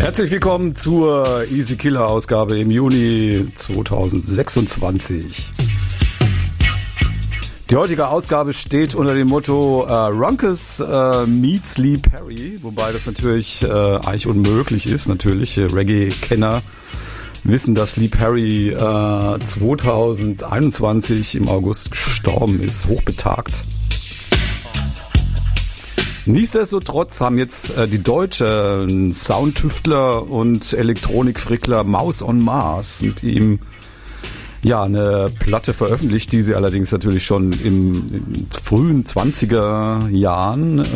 Herzlich willkommen zur Easy Killer Ausgabe im Juni 2026. Die heutige Ausgabe steht unter dem Motto Ronkus meets Lee Perry, wobei das natürlich eigentlich unmöglich ist. Natürlich, Reggae-Kenner wissen, dass Lee Perry 2021 im August gestorben ist, hochbetagt. Nichtsdestotrotz haben jetzt die deutschen Soundtüftler und Elektronikfrickler Maus on Mars mit ihm eine Platte veröffentlicht, die sie allerdings natürlich schon in frühen 20er Jahren